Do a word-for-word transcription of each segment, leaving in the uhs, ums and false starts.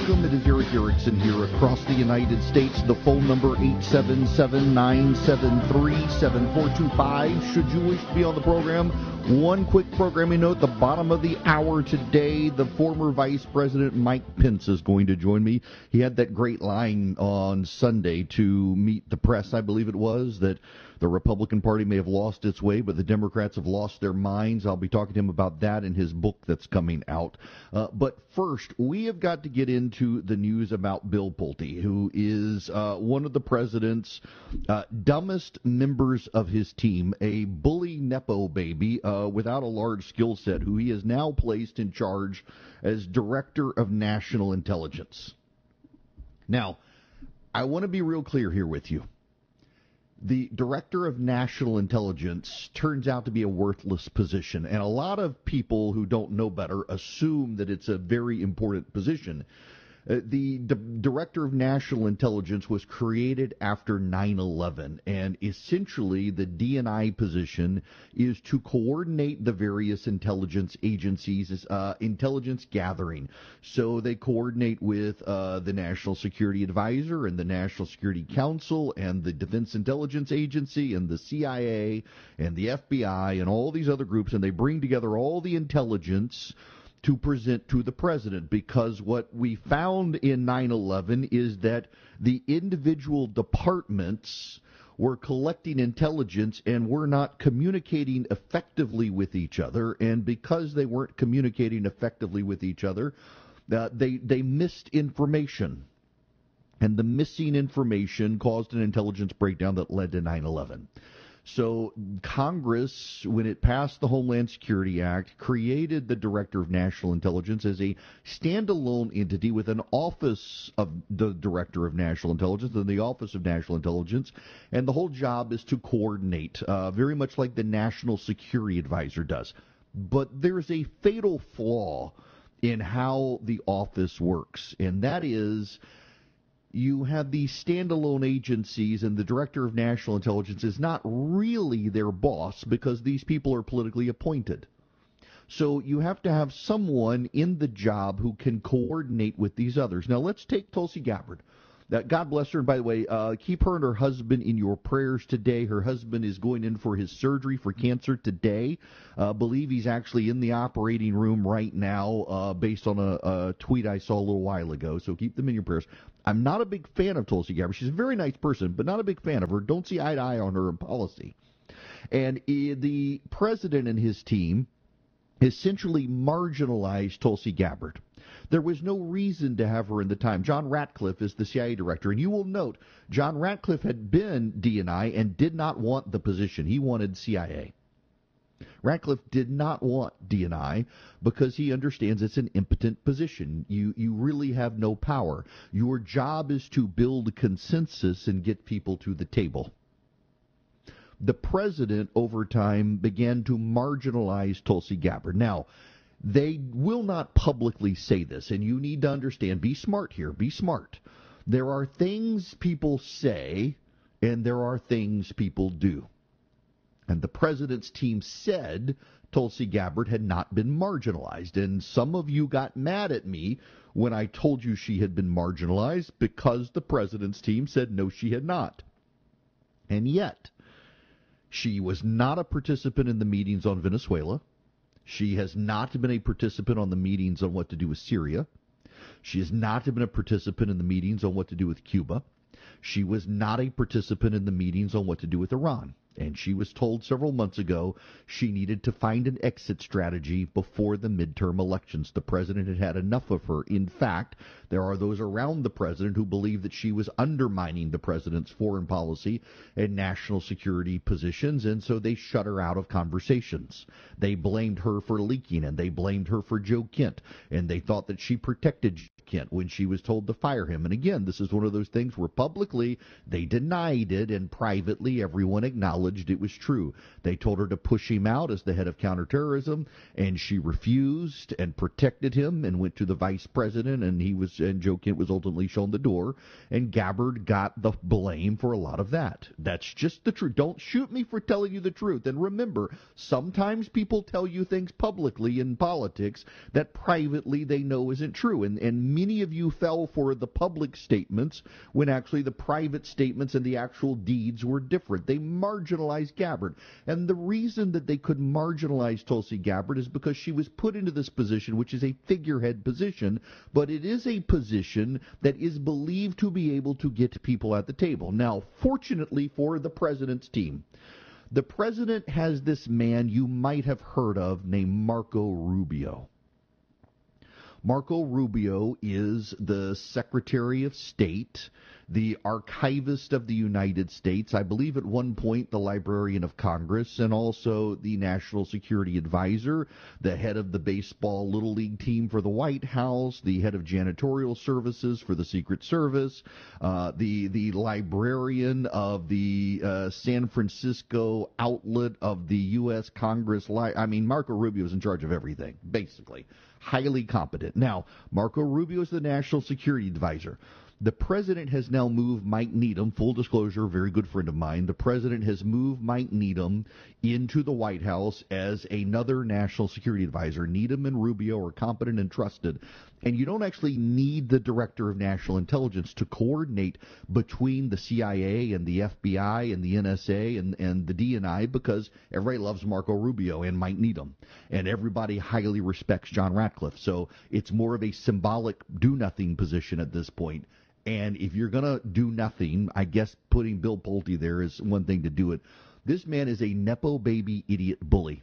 welcome. It is Erick Erickson here across the United States. The phone number eight seven seven, nine seven three, seven four two five. Should you wish to be on the program, one quick programming note. The bottom of the hour today, the former Vice President Mike Pence is going to join me. He had that great line on Sunday to meet the press, I believe it was, that the Republican Party may have lost its way, but the Democrats have lost their minds. I'll be talking to him about that in his book that's coming out. Uh, but first, we have got to get into the news about Bill Pulte, who is uh, one of the president's uh, dumbest members of his team, a bully Nepo baby uh, without a large skill set, who he has now placed in charge as Director of National Intelligence. Now, I want to be real clear here with you. The Director of National Intelligence turns out to be a worthless position, and a lot of people who don't know better assume that it's a very important position. Uh, the D- Director of National Intelligence was created after nine eleven, and essentially the D N I position is to coordinate the various intelligence agencies' uh, intelligence gathering. So they coordinate with uh, the National Security Advisor and the National Security Council and the Defense Intelligence Agency and the C I A and the F B I and all these other groups, and they bring together all the intelligence to present to the president, because what we found in nine eleven is that the individual departments were collecting intelligence and were not communicating effectively with each other, and because they weren't communicating effectively with each other, uh, they they missed information, and the missing information caused an intelligence breakdown that led to nine eleven. So Congress, when it passed the Homeland Security Act, created the Director of National Intelligence as a standalone entity with an office of the Director of National Intelligence and the Office of National Intelligence, and the whole job is to coordinate, uh, very much like the National Security Advisor does. But there's a fatal flaw in how the office works, and that is you have these standalone agencies, and the Director of National Intelligence is not really their boss because these people are politically appointed. So you have to have someone in the job who can coordinate with these others. Now, let's take Tulsi Gabbard. Uh, God bless her, and by the way, uh, keep her and her husband in your prayers today. Her husband is going in for his surgery for cancer today. Uh, believe he's actually in the operating room right now, uh, based on a, a tweet I saw a little while ago, so keep them in your prayers. I'm not a big fan of Tulsi Gabbard. She's a very nice person, but not a big fan of her. Don't see eye to eye on her policy. And uh, the president and his team essentially marginalized Tulsi Gabbard. There was no reason to have her in the time. John Ratcliffe is the C I A director, and you will note John Ratcliffe had been D N I and did not want the position. He wanted C I A. Ratcliffe did not want D N I because he understands it's an impotent position. You you really have no power. Your job is to build consensus and get people to the table. The president, over time, began to marginalize Tulsi Gabbard. Now, they will not publicly say this, and you need to understand, be smart here, be smart. There are things people say, and there are things people do. And the president's team said Tulsi Gabbard had not been marginalized, and some of you got mad at me when I told you she had been marginalized because the president's team said no, she had not. And yet, she was not a participant in the meetings on Venezuela. She has not been a participant on the meetings on what to do with Syria. She has not been a participant in the meetings on what to do with Cuba. She was not a participant in the meetings on what to do with Iran. And she was told several months ago she needed to find an exit strategy before the midterm elections. The president had had enough of her. In fact, there are those around the president who believe that she was undermining the president's foreign policy and national security positions, and so they shut her out of conversations. They blamed her for leaking, and they blamed her for Joe Kent, and they thought that she protected Kent when she was told to fire him. And again, this is one of those things where publicly they denied it, and privately everyone acknowledged acknowledged it was true. They told her to push him out as the head of counterterrorism, and she refused and protected him and went to the vice president, and he was and Joe Kent was ultimately shown the door, and Gabbard got the blame for a lot of that. That's just the truth. Don't shoot me for telling you the truth. And remember, sometimes people tell you things publicly in politics that privately they know isn't true, and and many of you fell for the public statements when actually the private statements and the actual deeds were different. They marginalized Gabbard, and the reason that they could marginalize Tulsi Gabbard is because she was put into this position, which is a figurehead position, but it is a position that is believed to be able to get people at the table. Now, fortunately for the president's team, the president has this man you might have heard of named Marco Rubio. Marco Rubio is the Secretary of State, the Archivist of the United States, I believe at one point the Librarian of Congress, and also the National Security Advisor, the head of the baseball Little League team for the White House, the head of janitorial services for the Secret Service, uh, the the librarian of the uh, San Francisco outlet of the U S Congress. Li- I mean, Marco Rubio is in charge of everything, basically. Highly competent. Now, Marco Rubio is the National Security Advisor. The president has now moved Mike Needham, full disclosure, a very good friend of mine. The president has moved Mike Needham into the White House as another national security advisor. Needham and Rubio are competent and trusted. And you don't actually need the director of national intelligence to coordinate between the C I A and the F B I and the N S A and, and the D N I, because everybody loves Marco Rubio and Mike Needham. And everybody highly respects John Ratcliffe. So it's more of a symbolic do-nothing position at this point. And if you're going to do nothing, I guess putting Bill Pulte there is one thing to do it. This man is a Nepo baby idiot bully.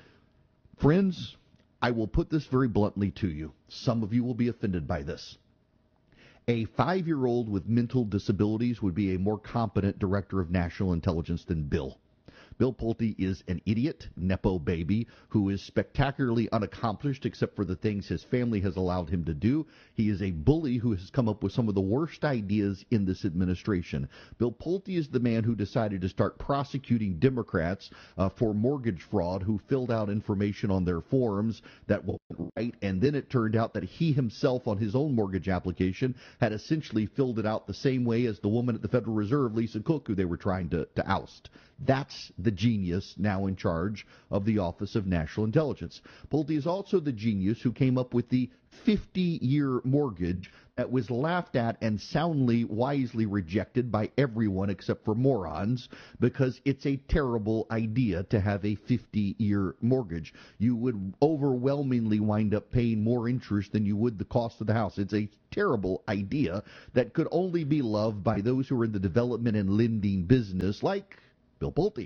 Friends, I will put this very bluntly to you. Some of you will be offended by this. A five-year-old with mental disabilities would be a more competent director of national intelligence than Bill. Bill Pulte is an idiot, Nepo baby, who is spectacularly unaccomplished except for the things his family has allowed him to do. He is a bully who has come up with some of the worst ideas in this administration. Bill Pulte is the man who decided to start prosecuting Democrats uh, for mortgage fraud, who filled out information on their forms that wasn't right, and then it turned out that he himself on his own mortgage application had essentially filled it out the same way as the woman at the Federal Reserve, Lisa Cook, who they were trying to, to oust. That's the genius now in charge of the Office of National Intelligence. Pulte is also the genius who came up with the fifty-year mortgage that was laughed at and soundly, wisely rejected by everyone except for morons, because it's a terrible idea to have a fifty-year mortgage. You would overwhelmingly wind up paying more interest than you would the cost of the house. It's a terrible idea that could only be loved by those who are in the development and lending business, like Bill Pulte.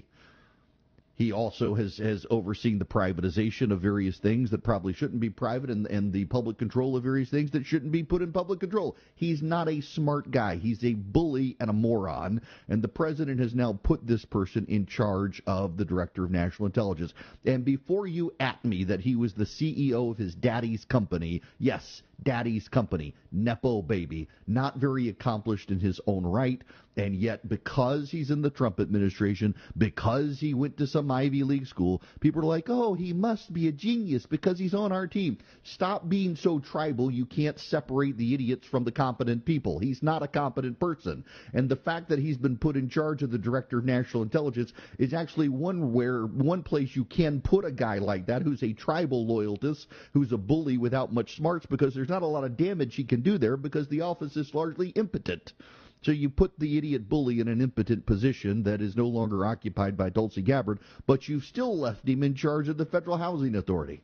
He also has, has overseen the privatization of various things that probably shouldn't be private, and, and the public control of various things that shouldn't be put in public control. He's not a smart guy. He's a bully and a moron, and the president has now put this person in charge of the Director of National Intelligence. And before you at me that he was the C E O of his daddy's company, yes, daddy's company, Nepo baby, not very accomplished in his own right, and yet because he's in the Trump administration, because he went to some Ivy League school, people are like, oh, he must be a genius because he's on our team. Stop being so tribal. You can't separate the idiots from the competent people. He's not a competent person. And the fact that he's been put in charge of the Director of National Intelligence is actually one where one place you can put a guy like that who's a tribal loyalist, who's a bully without much smarts, because there's not a lot of damage he can do there because the office is largely impotent. So you put the idiot bully in an impotent position that is no longer occupied by Tulsi Gabbard, but you've still left him in charge of the Federal Housing Authority.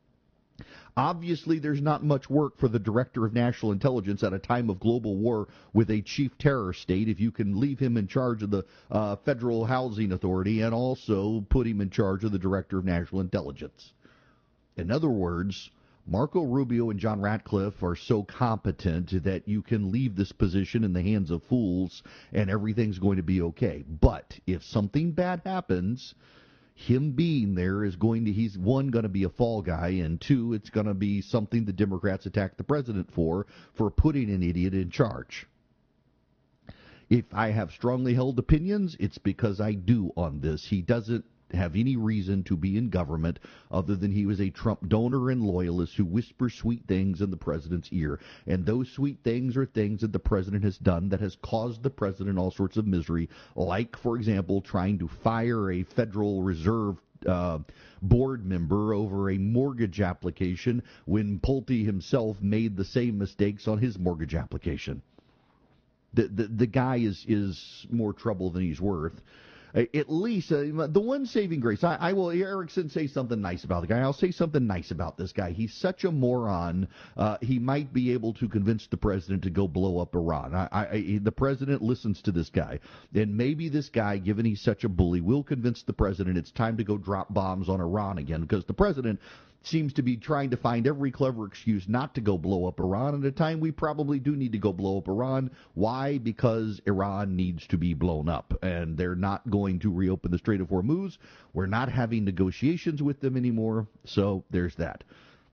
Obviously, there's not much work for the Director of National Intelligence at a time of global war with a chief terror state if you can leave him in charge of the uh, Federal Housing Authority and also put him in charge of the Director of National Intelligence. In other words, Marco Rubio and John Ratcliffe are so competent that you can leave this position in the hands of fools and everything's going to be okay. But if something bad happens, him being there is going to, he's one, going to be a fall guy, and two, it's going to be something the Democrats attack the president for, for putting an idiot in charge. If I have strongly held opinions, it's because I do on this. He doesn't have any reason to be in government other than he was a Trump donor and loyalist who whispers sweet things in the president's ear. And those sweet things are things that the president has done that has caused the president all sorts of misery, like, for example, trying to fire a Federal Reserve Uh, board member over a mortgage application when Pulte himself made the same mistakes on his mortgage application. The the, the guy is, is more trouble than he's worth. At least, uh, the one saving grace, I, I will, Erickson, say something nice about the guy. I'll say something nice about this guy. He's such a moron, uh, he might be able to convince the president to go blow up Iran. I, I, the president listens to this guy. And maybe this guy, given he's such a bully, will convince the president it's time to go drop bombs on Iran again, because the president seems to be trying to find every clever excuse not to go blow up Iran at a time we probably do need to go blow up Iran. Why? Because Iran needs to be blown up, and they're not going to reopen the Strait of Hormuz. We're not having negotiations with them anymore, so there's that.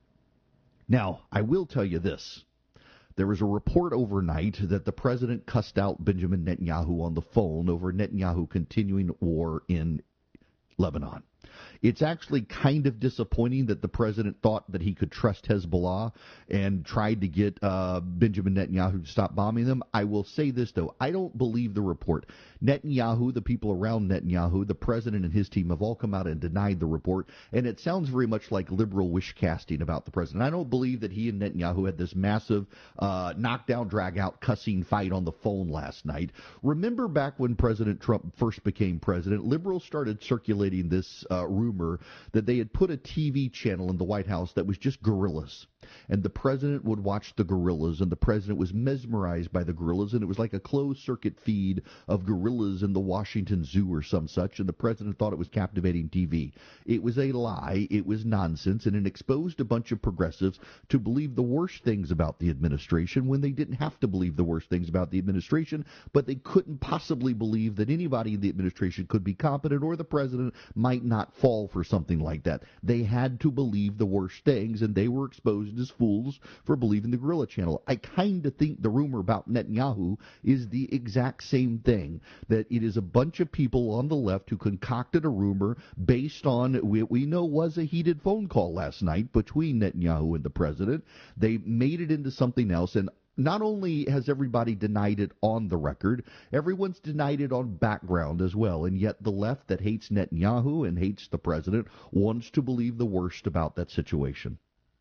Now, I will tell you this. There was a report overnight that the president cussed out Benjamin Netanyahu on the phone over Netanyahu continuing war in Lebanon. It's actually kind of disappointing that the president thought that he could trust Hezbollah and tried to get uh, Benjamin Netanyahu to stop bombing them. I will say this, though. I don't believe the report. Netanyahu, the people around Netanyahu, the president and his team have all come out and denied the report, and it sounds very much like liberal wish casting about the president. I don't believe that he and Netanyahu had this massive uh, knockdown, drag-out, cussing fight on the phone last night. Remember back when President Trump first became president, liberals started circulating this uh, rumor that they had put a T V channel in the White House that was just gorillas. And the president would watch the gorillas, and the president was mesmerized by the gorillas, and it was like a closed-circuit feed of gorillas in the Washington Zoo or some such, and the president thought it was captivating T V. It was a lie, it was nonsense, and it exposed a bunch of progressives to believe the worst things about the administration when they didn't have to believe the worst things about the administration, but they couldn't possibly believe that anybody in the administration could be competent or the president might not fall for something like that. They had to believe the worst things, and they were exposed as fools for believing the gorilla channel. I kind of think the rumor about Netanyahu is the exact same thing, that it is a bunch of people on the left who concocted a rumor based on what we know was a heated phone call last night between Netanyahu and the president. They made it into something else, and not only has everybody denied it on the record, everyone's denied it on background as well, and yet the left that hates Netanyahu and hates the president wants to believe the worst about that situation.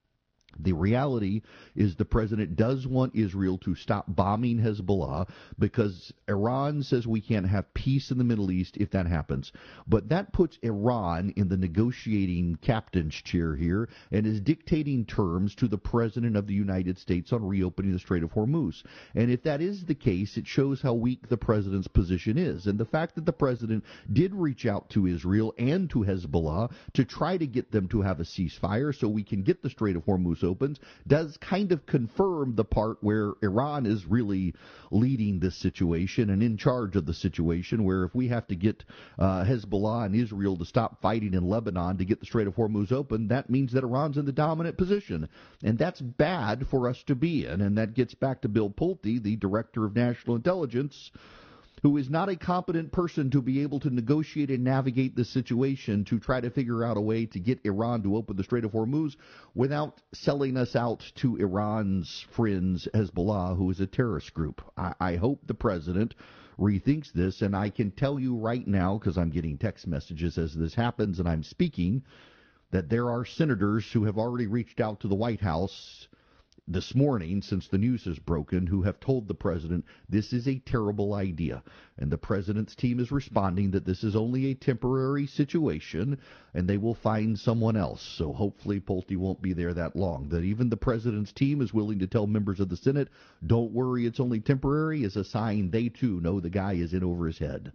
The reality is the president does want Israel to stop bombing Hezbollah because Iran says we can't have peace in the Middle East if that happens. But that puts Iran in the negotiating captain's chair here and is dictating terms to the president of the United States on reopening the Strait of Hormuz. And if that is the case, it shows how weak the president's position is. And the fact that the president did reach out to Israel and to Hezbollah to try to get them to have a ceasefire so we can get the Strait of Hormuz opens does kind of confirm the part where Iran is really leading this situation and in charge of the situation, where if we have to get uh, Hezbollah and Israel to stop fighting in Lebanon to get the Strait of Hormuz open, that means that Iran's in the dominant position. And that's bad for us to be in. And that gets back to Bill Pulte, the director of national intelligence, who is not a competent person to be able to negotiate and navigate the situation to try to figure out a way to get Iran to open the Strait of Hormuz without selling us out to Iran's friends, Hezbollah, who is a terrorist group. I, I hope the president rethinks this, and I can tell you right now, because I'm getting text messages as this happens and I'm speaking, that there are senators who have already reached out to the White House this morning, since the news has broken, who have told the president this is a terrible idea. And the president's team is responding that this is only a temporary situation and they will find someone else. So hopefully Pulte won't be there that long. That even the president's team is willing to tell members of the Senate, don't worry, it's only temporary, is a sign they too know the guy is in over his head.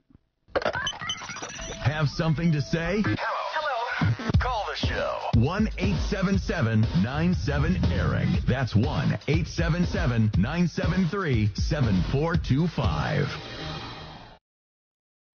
Have something to say? Hello. Call the show. one eight seven seven nine seven Eric. That's one eight seven seven nine seven three seven four two five.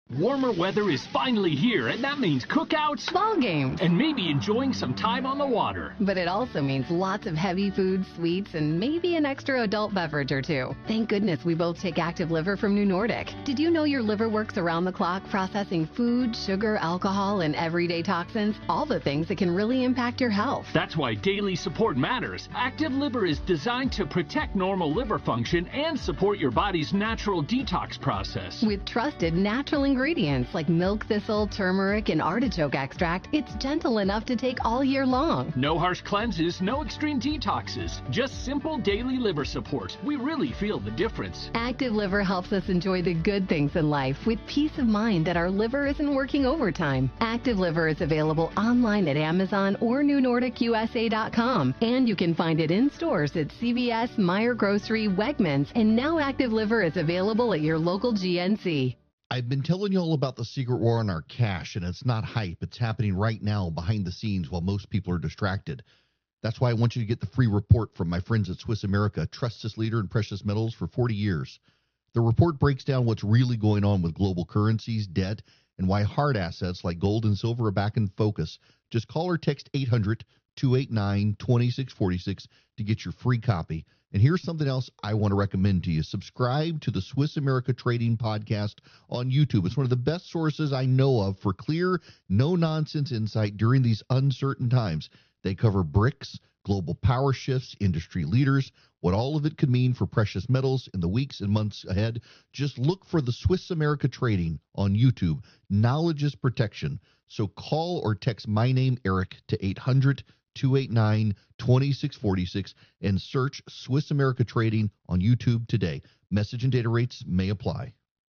Warmer weather is finally here, and that means cookouts, ball games, and maybe enjoying some time on the water. But it also means lots of heavy food, sweets, and maybe an extra adult beverage or two. Thank goodness we both take Active Liver from New Nordic. Did you know your liver works around the clock processing food, sugar, alcohol, and everyday toxins? All the things that can really impact your health. That's why daily support matters. Active Liver is designed to protect normal liver function and support your body's natural detox process. With trusted natural ingredients. Ingredients like milk thistle, turmeric, and artichoke extract, it's gentle enough to take all year long. No harsh cleanses, no extreme detoxes, just simple daily liver support. We really feel the difference. Active Liver helps us enjoy the good things in life with peace of mind that our liver isn't working overtime. Active Liver is available online at Amazon or New Nordic U S A dot com, and you can find it in stores at C V S, Meijer Grocery, Wegmans, and now Active Liver is available at your local G N C. I've been telling you all about the secret war on our cash, and it's not hype. It's happening right now behind the scenes while most people are distracted. That's why I want you to get the free report from my friends at Swiss America, trusted leader in precious metals for forty years. The report breaks down what's really going on with global currencies, debt, and why hard assets like gold and silver are back in focus. Just call or text eight hundred, two eight nine, two six four six to get your free copy. And here's something else I want to recommend to you. Subscribe to the Swiss America Trading Podcast on YouTube. It's one of the best sources I know of for clear, no-nonsense insight during these uncertain times. They cover BRICS, global power shifts, industry leaders, what all of it could mean for precious metals in the weeks and months ahead. Just look for the Swiss America Trading on YouTube. Knowledge is protection. So call or text my name, Eric, to eight hundred, two eight nine, two six four six and search Swiss America Trading on YouTube today. Message and data rates may apply.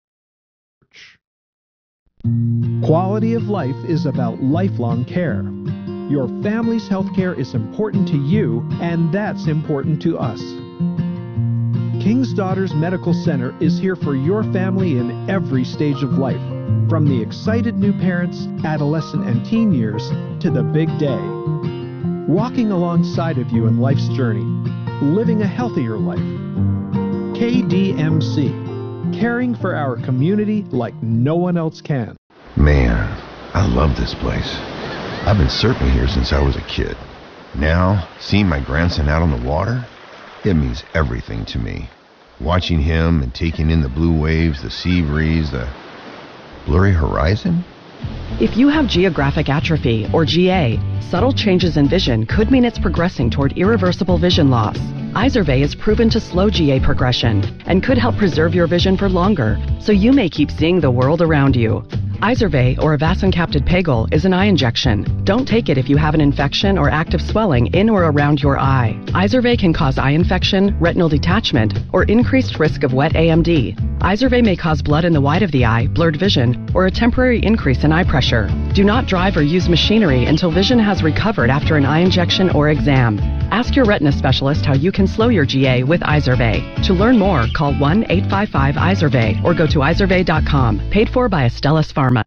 Quality of life is about lifelong care. Your family's health care is important to you, and that's important to us. King's Daughters Medical Center is here for your family in every stage of life, from the excited new parents, adolescent and teen years, to the big day. Walking alongside of you in life's journey, living a healthier life. K D M C, caring for our community like no one else can. Man, I love this place. I've been surfing here since I was a kid. Now, seeing my grandson out on the water, it means everything to me. Watching him and taking in the blue waves, the sea breeze, the blurry horizon. If you have geographic atrophy, or G A, subtle changes in vision could mean it's progressing toward irreversible vision loss. Izervay is proven to slow G A progression and could help preserve your vision for longer, so you may keep seeing the world around you. Izervay, or avacincaptad pegol, is an eye injection. Don't take it if you have an infection or active swelling in or around your eye. Izervay can cause eye infection, retinal detachment, or increased risk of wet A M D. Izervay may cause blood in the white of the eye, blurred vision, or a temporary increase in eye pressure. Do not drive or use machinery until vision has recovered after an eye injection or exam. Ask your retina specialist how you can slow your G A with Izervay. To learn more, call one eight five five Izervay or go to izervay dot com. Paid for by Astellas Pharma.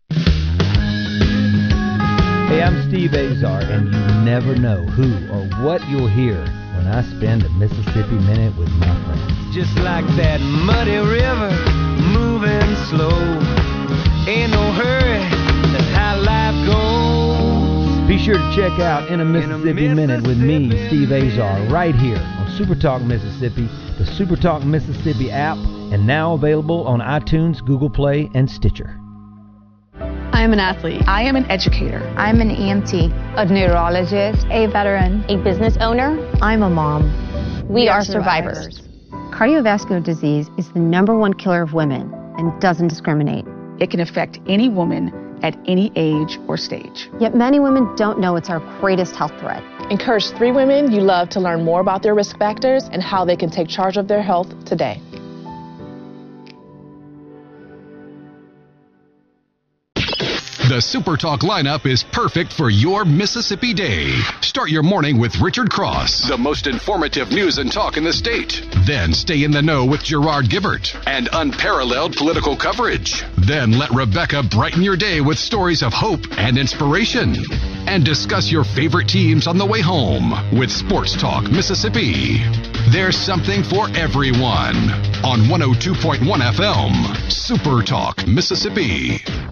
Hey, I'm Steve Azar, and you never know who or what you'll hear when I spend a Mississippi Minute with my friends. Just like that muddy river, moving slow. Ain't no hurry, that's how life goes. Be sure to check out In a Mississippi, In a Mississippi Minute with me, Steve Azar, right here on Super Talk Mississippi, the Super Talk Mississippi app, and now available on iTunes, Google Play, and Stitcher. I am an athlete. I am an educator. I'm an E M T. A neurologist. A veteran. A business owner. I'm a mom. We, we are, are survivors. survivors. Cardiovascular disease is the number one killer of women and doesn't discriminate. It can affect any woman at any age or stage. Yet many women don't know it's our greatest health threat. Encourage three women you love to learn more about their risk factors and how they can take charge of their health today. The Super Talk lineup is perfect for your Mississippi day. Start your morning with Richard Cross, the most informative news and talk in the state. Then stay in the know with Gerard Gibbert and unparalleled political coverage. Then let Rebecca brighten your day with stories of hope and inspiration. and discuss your favorite teams on the way home with Sports Talk Mississippi. There's something for everyone on one oh two point one F M, Super Talk Mississippi.